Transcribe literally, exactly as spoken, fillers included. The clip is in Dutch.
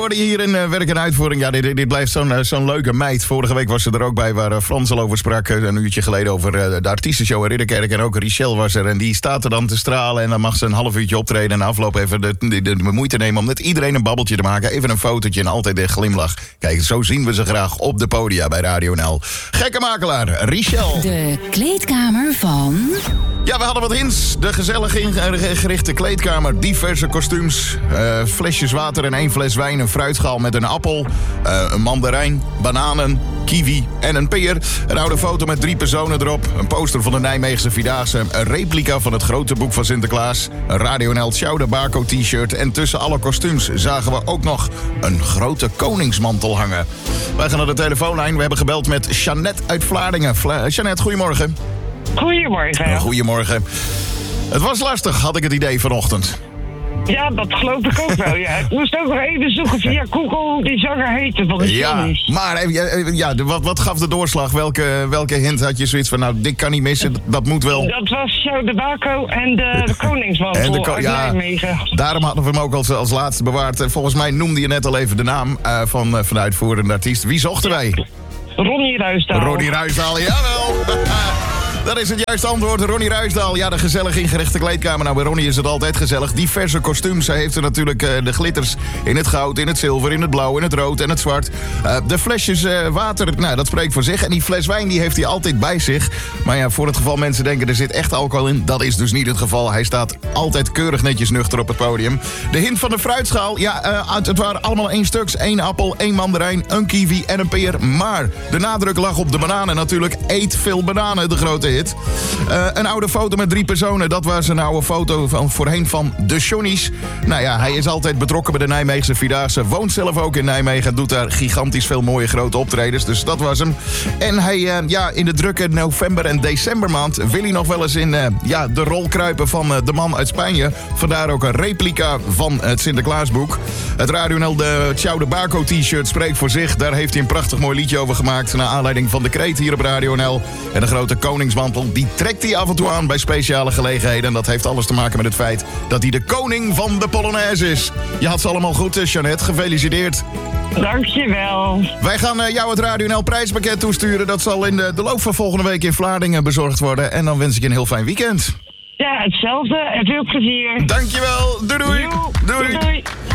hoorde je hier in uh, werk en uitvoering. Ja, dit, dit blijft zo'n, uh, zo'n leuke meid. Vorige week was ze er ook bij waar uh, Frans al over sprak. Uh, een uurtje geleden over uh, de artiestenshow in Ridderkerk. En ook Richelle was er. En die staat er dan te stralen. En dan mag ze een half uurtje optreden. En na afloop even de, de, de, de moeite nemen om met iedereen een babbeltje te maken. Even een fotootje en altijd een glimlach. Kijk, zo zien we ze graag op de podia bij Radio N L. Gekke makelaar, Richelle. De kleedkamer van... Ja, we hadden wat hints. De gezellig ingerichte kleedkamer, diverse kostuums, uh, flesjes water en één fles wijn, een fruitschaal met een appel, uh, een mandarijn, bananen, kiwi en een peer. Een oude foto met drie personen erop, een poster van de Nijmeegse Vierdaagse, een replica van het grote boek van Sinterklaas, een Radio N L Ciao de Baco t-shirt en tussen alle kostuums zagen we ook nog een grote koningsmantel hangen. Wij gaan naar de telefoonlijn. We hebben gebeld met Jeannette uit Vlaardingen. Vla- Jeannette, goedemorgen. Goedemorgen. Uh, goedemorgen. Het was lastig, had ik het idee vanochtend. Ja, dat geloof ik ook wel. Ja. Ik moest ook nog even zoeken via Google hoe die zanger heette van de Ja, Johnny's. maar ja, wat, wat gaf de doorslag? Welke, welke hint had je zoiets van, nou, dit kan niet missen, dat moet wel. Dat was Ciao de Baco en de, de Koningsmantel En de ko- uit ja, Nijmegen. Daarom hadden we hem ook als, als laatste bewaard. Volgens mij noemde je net al even de naam uh, van, uh, van de uitvoerende artiest. Wie zochten wij? Ronnie Ruisdaal. Ronnie Ruisdaal, jawel! Dat is het juiste antwoord. Ronnie Ruisdaal. Ja, de gezellig ingerichte kleedkamer. Nou, bij Ronnie is het altijd gezellig. Diverse kostuums. Zij heeft er natuurlijk uh, de glitters in het goud, in het zilver, in het blauw, in het rood en het zwart. Uh, de flesjes uh, water, nou, dat spreekt voor zich. En die fles wijn, die heeft hij altijd bij zich. Maar ja, voor het geval mensen denken, er zit echt alcohol in. Dat is dus niet het geval. Hij staat altijd keurig netjes nuchter op het podium. De hint van de fruitschaal. Ja, uh, het waren allemaal één stuks. Één appel, één mandarijn, een kiwi en een peer. Maar de nadruk lag op de bananen natuurlijk. Eet veel bananen, de grote hit. Uh, een oude foto met drie personen. Dat was een oude foto van voorheen van de Johnny's. Nou ja, hij is altijd betrokken bij de Nijmeegse Vierdaagse. Woont zelf ook in Nijmegen. Doet daar gigantisch veel mooie grote optredens. Dus dat was hem. En hij, uh, ja, in de drukke november- en decembermaand wil hij nog wel eens in uh, ja, de rol kruipen van uh, de man uit Spanje. Vandaar ook een replica van het Sinterklaasboek. Het Radio N L de Ciao de Baco t-shirt spreekt voor zich. Daar heeft hij een prachtig mooi liedje over gemaakt. Naar aanleiding van de kreet hier op Radio N L. En de grote koningsmantel, die trekt hij af en toe aan bij speciale gelegenheden. En dat heeft alles te maken met het feit dat hij de koning van de Polonaise is. Je had ze allemaal goed, Jeannette. Gefeliciteerd. Dankjewel. Wij gaan uh, jou het Radio N L prijspakket toesturen. Dat zal in de, de loop van volgende week in Vlaardingen bezorgd worden. En dan wens ik je een heel fijn weekend. Ja, hetzelfde en veel plezier. Dankjewel. Doei doei. Doei. doei.